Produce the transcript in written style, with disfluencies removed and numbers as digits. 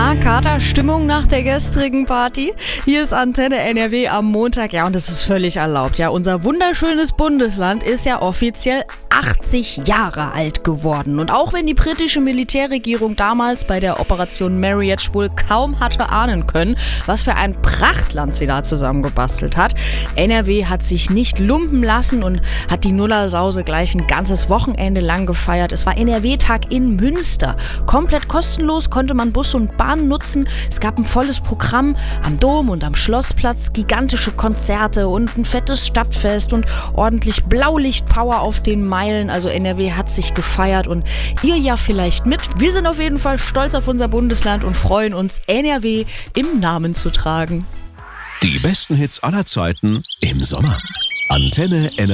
Na, Katerstimmung nach der gestrigen Party? Hier ist Antenne NRW am Montag. Ja, und das ist völlig erlaubt. Ja, unser wunderschönes Bundesland ist ja offiziell 80 Jahre alt geworden. Und auch wenn die britische Militärregierung damals bei der Operation Marriage wohl kaum hatte ahnen können, was für ein Prachtland sie da zusammengebastelt hat, NRW hat sich nicht lumpen lassen und hat die Nullersause gleich ein ganzes Wochenende lang gefeiert. Es war NRW-Tag in Münster. Komplett kostenlos konnte man Bus und Bahn nutzen. Es gab ein volles Programm am Dom und am Schlossplatz, gigantische Konzerte und ein fettes Stadtfest und ordentlich Blaulicht-Power auf den Meilen. Also NRW hat sich gefeiert und ihr ja vielleicht mit. Wir sind auf jeden Fall stolz auf unser Bundesland und freuen uns, NRW im Namen zu tragen. Die besten Hits aller Zeiten im Sommer. Antenne NRW.